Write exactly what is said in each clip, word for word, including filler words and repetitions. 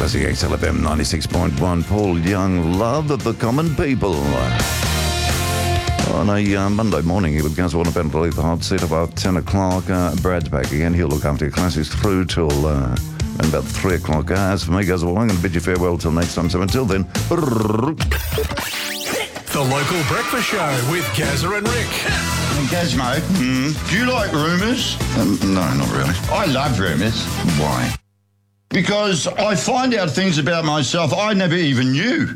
Classic X L F M ninety-six point one. Paul Young, love of the common people. On a uh, Monday morning, he would go on about to leave the hot seat about ten o'clock. Uh, Brad's back again. He'll look after your classics through till uh, about three o'clock. As for me, goes along, I'm going to bid you farewell till next time. So until then... The Local Breakfast Show with Gazza and Rick. Gazmo, mm. do you like rumours? Um, no, not really. I love rumours. Why? Because I find out things about myself I never even knew.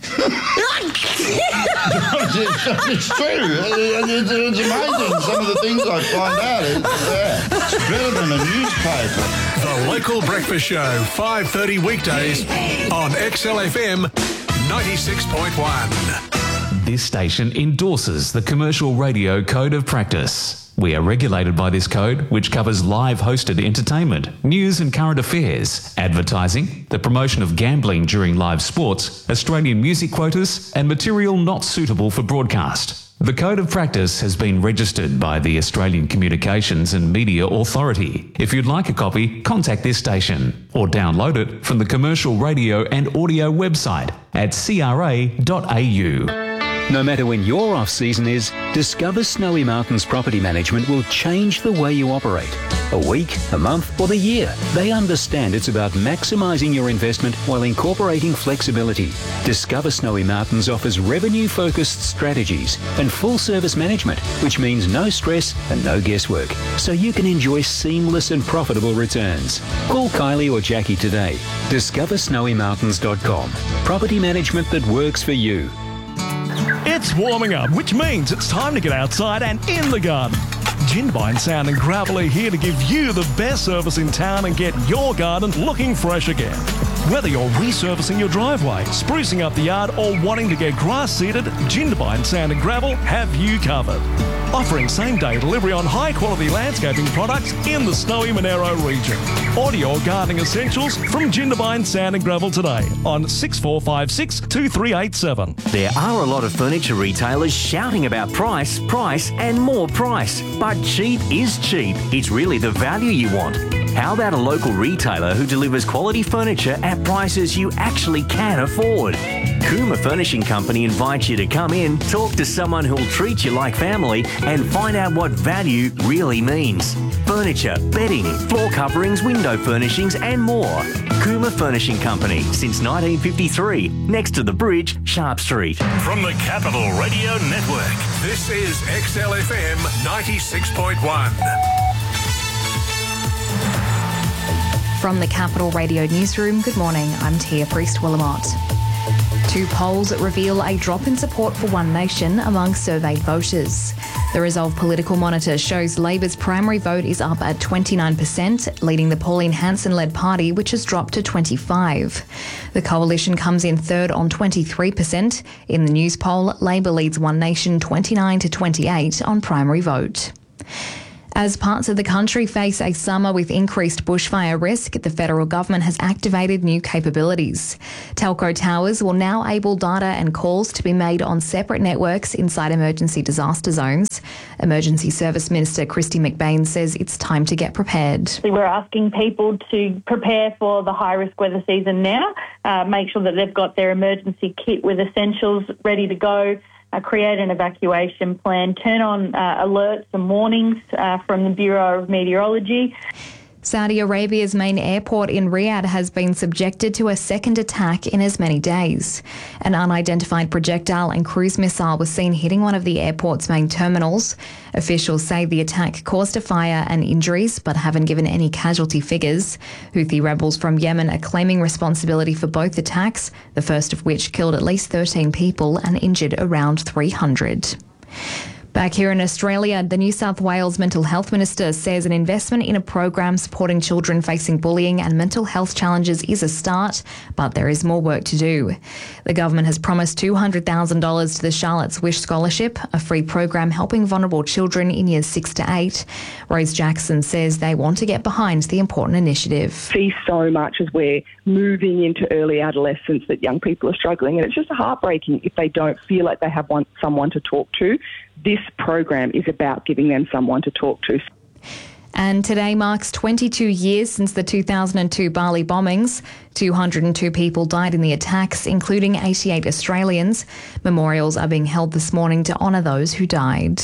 it's, it's true. It's, it's amazing some of the things I find out. It's, yeah, it's better than a newspaper. The Local Breakfast Show, five thirty weekdays on X L F M ninety-six point one. This station endorses the Commercial Radio Code of Practice. We are regulated by this code, which covers live hosted entertainment, news and current affairs, advertising, the promotion of gambling during live sports, Australian music quotas, and material not suitable for broadcast. The Code of Practice has been registered by the Australian Communications and Media Authority. If you'd like a copy, contact this station or download it from the Commercial Radio and Audio website at c r a dot a u. No matter when your off-season is, Discover Snowy Mountains Property Management will change the way you operate. A week, a month, or the year, they understand it's about maximising your investment while incorporating flexibility. Discover Snowy Mountains offers revenue-focused strategies and full-service management, which means no stress and no guesswork, so you can enjoy seamless and profitable returns. Call Kylie or Jackie today. discover snowy mountains dot com. Property management that works for you. It's warming up, which means it's time to get outside and in the garden. Jindabyne Sand and Gravel are here to give you the best service in town and get your garden looking fresh again. Whether you're resurfacing your driveway, sprucing up the yard, or wanting to get grass seeded, Jindabyne Sand and Gravel have you covered. Offering same-day delivery on high-quality landscaping products in the Snowy Monaro region. Order your gardening essentials from Jindabyne Sand and Gravel today on six four five six, two three eight seven. There are a lot of furniture retailers shouting about price, price and more price. But cheap is cheap. It's really the value you want. How about a local retailer who delivers quality furniture at prices you actually can afford? Kuma Furnishing Company invites you to come in, talk to someone who'll treat you like family and find out what value really means. Furniture, bedding, floor coverings, window furnishings and more. Kuma Furnishing Company since nineteen fifty-three, next to the bridge, Sharp Street. From the Capital Radio Network, this is X L F M ninety-six point one. From the Capital Radio Newsroom, good morning, I'm Tia Priest-Willamot. Two polls reveal a drop in support for One Nation among surveyed voters. The Resolve Political Monitor shows Labor's primary vote is up at twenty-nine percent, leading the Pauline Hanson-led party, which has dropped to twenty-five. The coalition comes in third on twenty-three percent. In the News poll, Labor leads One Nation twenty-nine to twenty-eight on primary vote. As parts of the country face a summer with increased bushfire risk, the federal government has activated new capabilities. Telco towers will now enable data and calls to be made on separate networks inside emergency disaster zones. Emergency Service Minister Kristy McBain says it's time to get prepared. We're asking people to prepare for the high-risk weather season now, uh, make sure that they've got their emergency kit with essentials ready to go, Uh, create an evacuation plan, turn on uh, alerts and warnings uh, from the Bureau of Meteorology. Saudi Arabia's main airport in Riyadh has been subjected to a second attack in as many days. An unidentified projectile and cruise missile was seen hitting one of the airport's main terminals. Officials say the attack caused a fire and injuries, but haven't given any casualty figures. Houthi rebels from Yemen are claiming responsibility for both attacks, the first of which killed at least thirteen people and injured around three hundred. Back here in Australia, the New South Wales Mental Health Minister says an investment in a program supporting children facing bullying and mental health challenges is a start, but there is more work to do. The government has promised two hundred thousand dollars to the Charlotte's Wish Scholarship, a free program helping vulnerable children in years six to eight. Rose Jackson says they want to get behind the important initiative. See so much as we're moving into early adolescence that young people are struggling, and it's just heartbreaking if they don't feel like they have one, someone to talk to. This program is about giving them someone to talk to. And today marks twenty-two years since the two thousand two Bali bombings. two hundred two people died in the attacks, including eighty-eight Australians. Memorials are being held this morning to honour those who died.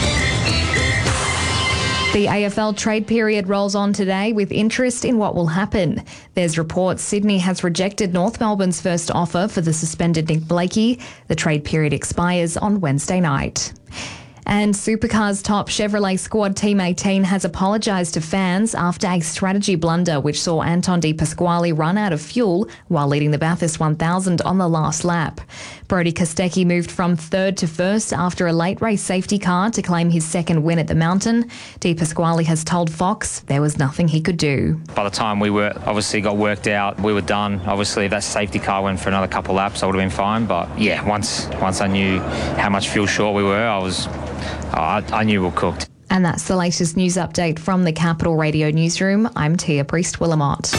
The A F L trade period rolls on today with interest in what will happen. There's reports Sydney has rejected North Melbourne's first offer for the suspended Nick Blakey. The trade period expires on Wednesday night. And Supercars top Chevrolet squad Team eighteen has apologised to fans after a strategy blunder which saw Anton De Pasquale run out of fuel while leading the Bathurst one thousand on the last lap. Brody Kostecki moved from third to first after a late race safety car to claim his second win at the Mountain. De Pasquale has told Fox there was nothing he could do. By the time we were obviously got worked out, we were done. Obviously, if that safety car went for another couple of laps, I would have been fine. But yeah, once once I knew how much fuel short we were, I was I, I knew we were cooked. And that's the latest news update from the Capital Radio newsroom. I'm Tia Priest-Willamott.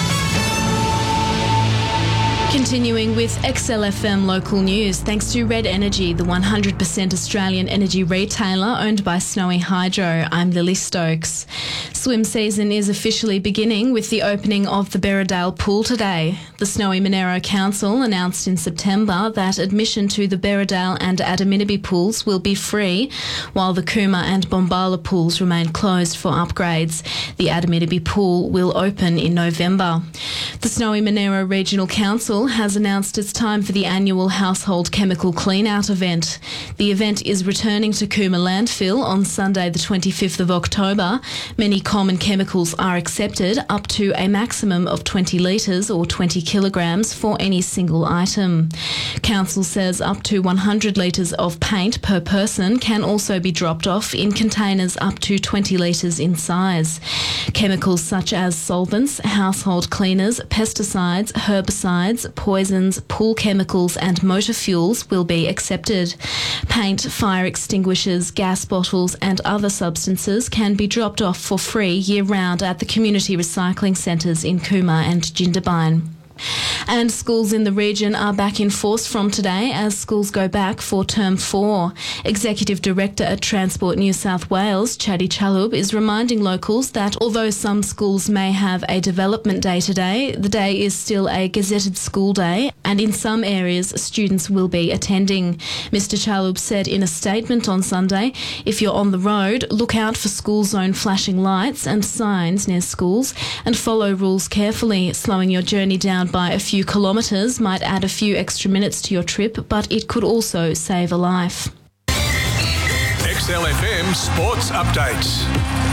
Continuing with X L F M local news, thanks to Red Energy, the one hundred percent Australian energy retailer owned by Snowy Hydro. I'm Lily Stokes. Swim season is officially beginning with the opening of the Berridale Pool today. The Snowy Monero Council announced in September that admission to the Berridale and Adaminaby pools will be free, while the Cooma and Bombala pools remain closed for upgrades. The Adaminaby pool will open in November. The Snowy Monero Regional Council has announced it's time for the annual household chemical clean-out event. The event is returning to Cooma Landfill on Sunday the twenty-fifth of October. Many common chemicals are accepted, up to a maximum of twenty litres or twenty kilograms for any single item. Council says up to one hundred litres of paint per person can also be dropped off in containers up to twenty litres in size. Chemicals such as solvents, household cleaners, pesticides, herbicides, poisons, pool chemicals and motor fuels will be accepted. Paint, fire extinguishers, gas bottles and other substances can be dropped off for free year-round at the community recycling centres in Cooma and Jindabyne. And schools in the region are back in force from today as schools go back for term four. Executive Director at Transport New South Wales, Chadi Chalub, is reminding locals that although some schools may have a development day today, the day is still a gazetted school day and in some areas students will be attending. Mister Chalub said in a statement on Sunday, if you're on the road, look out for school zone flashing lights and signs near schools and follow rules carefully. Slowing your journey down by a few kilometres might add a few extra minutes to your trip, but it could also save a life. X L F M Sports Updates.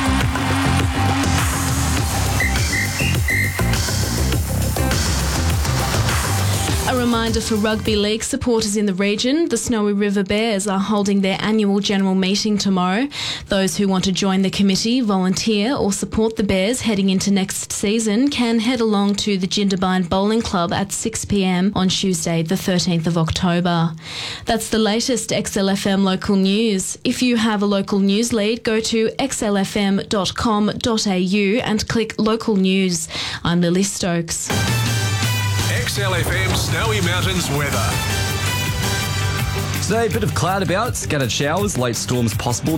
A reminder for rugby league supporters in the region, the Snowy River Bears are holding their annual general meeting tomorrow. Those who want to join the committee, volunteer or support the Bears heading into next season can head along to the Jindabyne Bowling Club at six p m on Tuesday the thirteenth of October. That's the latest X L F M local news. If you have a local news lead, go to x l f m dot com dot a u and click local news. I'm Lily Stokes. X L F M Snowy Mountains weather. Today, a bit of cloud about, scattered showers, late storms possible.